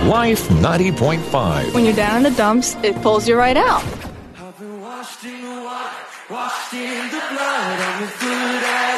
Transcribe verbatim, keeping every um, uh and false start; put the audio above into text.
Life ninety point five. When you're down in the dumps, it pulls you right out. I've been washed in the water, washed in the blood of your foot.